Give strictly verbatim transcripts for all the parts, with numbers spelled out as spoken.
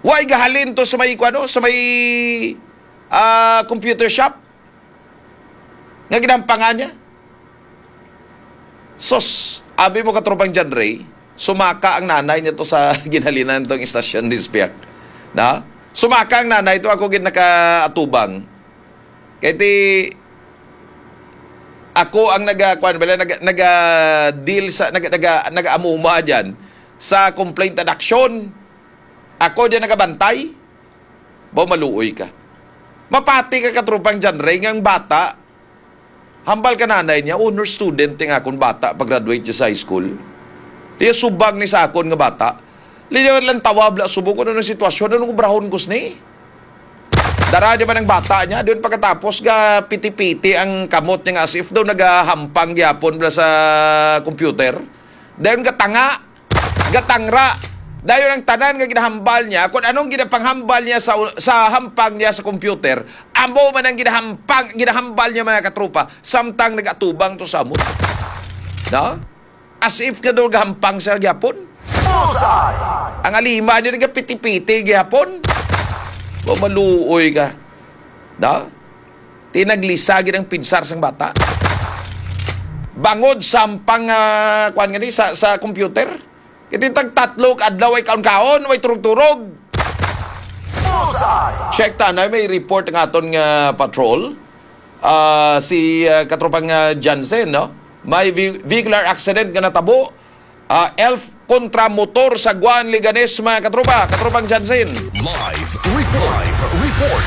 Why gahalin to sa may, ano, sa may uh, computer shop? Nga ginampangan niya? Sos, abi mo katropang John Ray, sumaka ang nanay nito sa ginhalinan itong istasyon ni Spiak. Na? Sumaka ang nanay ito, ako gin nakaatubang. Kaya ti, ako ang naga, kuan bala, naga, naga deal sa, naga, naga, naga-amuma dyan sa complaint and action. Ako dyan nagabantay, ba maluoy ka. Mapati ka katrupang John Ray, ngang bata, hambal ka nanay niya, honor student nga akong bata, pag-graduate siya sa high school. Diya subag ni sa akon nga bata, liyaw lang tawabla, subog ko na ng sitwasyon, ano kong brahon ko ni? Dara di ba ng bata niya, doon pagkatapos ga piti-piti ang kamot niya as if daw nagahampang gyapon sa computer. Dayon gatanga, gatangra, dayon ang tanan nga ginahambal niya, kung anong ginapanghambal niya sa, sa hampang niya sa computer, amo man ang ginahampang, ginahambal niya mga katrupa, samtang nagatubang to sa amot. No? As if ka daw gahampang sa gyapon. Ang alima niya nagapiti-piti gyapon. O maluoy ka. No? Tinaglisagi ng pinsar sang bata. Bangod sampang uh, kuan nga ni sa, sa computer. Kitintag tatlo adlaw ay kaon-kaon, way turog-turog. Check tanay, may report ng aton nga patrol. Uh, si uh, katropang uh, Jansen, no? May vehicular accident nga natabo. Uh, elf kontra motor sa Guan, Liganes, mga katropa. Katropang Jansen. Live report. Live report.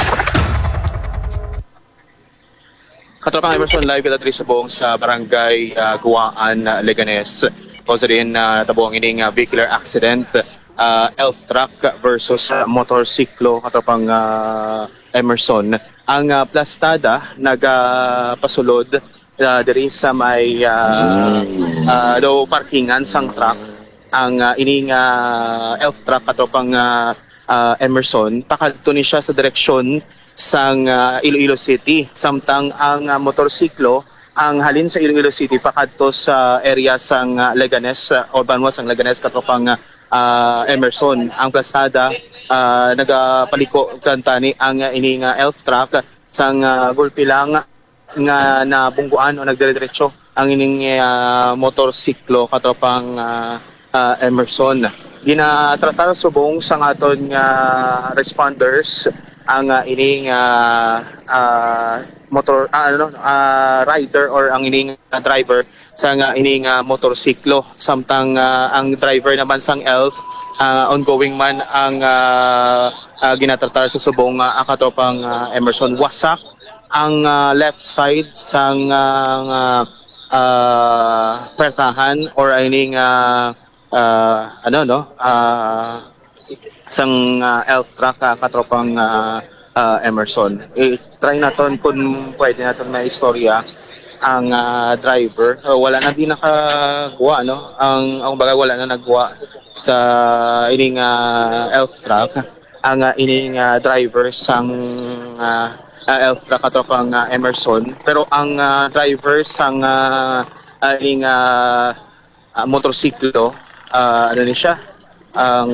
Katropang Emerson, live kita diri sa buong sa barangay uh, Guaan, uh, Liganes. Cause rin na uh, tabuang ining uh, vehicular accident, uh, elf truck versus uh, motorsiklo, katropang uh, Emerson. Ang uh, plastada nagapasulod uh, diri sa may uh, uh, low parkingan sang truck. Ang uh, ining uh, elf truck katropang uh, uh, Emerson, pakadto ni siya sa direksyon sang uh, Iloilo City. Samtang ang uh, motorsiklo ang halin sa Iloilo City pakadto sa area sang uh, Leganes, uh, urban was ang Leganes katropang uh, Emerson. Ang plasada uh, nagapaliko kantani ang uh, ining uh, elf truck sang uh, gulpi lang nga nabungguan o nagdire-diretso ang ining uh, motorsiklo katropang uh, uh, Emerson. Ginatratar subong sang aton uh, responders ang uh, ining uh, uh, motor uh, ano uh, rider or ang ining uh, driver sa uh, ining uh, motorsiklo, samtang uh, ang driver naman sang elf uh, ongoing man ang uh, uh, ginatratar sa subong uh, katropang uh, Emerson. Wasak ang uh, left side sang uh, uh, pertahan or ining uh, uh, ano no uh, sang uh, elf truck uh, katropang uh, uh, Emerson. I-try naton kung pwede naton na istorya ang uh, driver. Uh, wala na din nakagawa, no? Ang ang bagay wala na naggawa sa ining uh, elf truck. Ang uh, ining uh, driver sang uh, uh, elf truck katropang uh, Emerson. Pero ang uh, driver sang uh, uh, ining uh, uh, motorsiklo, uh, ano ni siya? Ang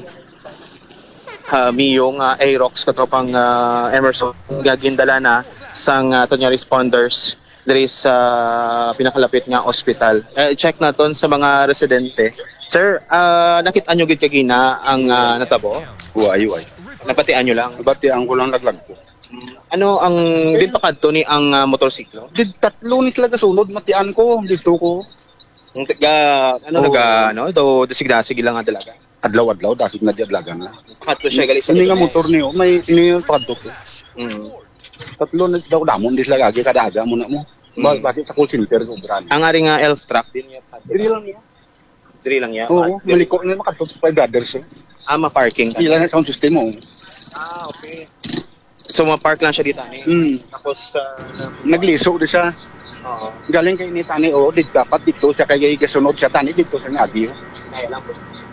Uh, miyong uh, Aerox katropang uh, Emerson gagindala na sang uh, tonya responders diri sa uh, pinakalapit nga ospital. Uh, check naton sa mga residente. Sir, uh, nakita nyo gid kagina ang uh, natabo? Uy, uy. Napatian nyo lang? Batian ko lang laglag ko. Ano ang din pa kadto ni ang uh, motorsiklo? Di tatlo ni talaga sunod matian ko dito ko. Ang taga ano Oh. naga ano do desigdasig lang nga dalaga. Adlaw-adlaw dahil na di adlagan na. Kadto siya gali sa Ini nga motor niyo, may ini yung padto ko. Mm. Tatlo na daw damon di lagagi kadaga mo na mo. Mm. Bakit sa call center ko brand. Ang ari nga elf truck din niya. Dili lang niya. Diri lang niya. Oo, maliko na makadto sa brothers. eh. Ah, ma-parking. Pila na sound system mo. Ah, okay. So, ma-park lang siya dito, eh? Hmm. Tapos, uh, Nagliso di siya. oo. Galing kay ni tani o di dapat dito sa kay kasunod sa tani dito sa ngagi. Kaya lang po.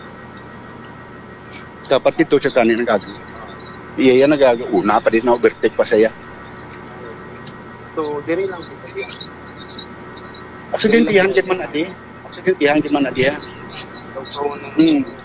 Dapat dito sa tani ng ngagi. Iya yan nagauna pa din na overtake pa siya. So, diri lang po. Aksidentihan gid man adi. Aksidentihan gid man adi. So, so, Hmm.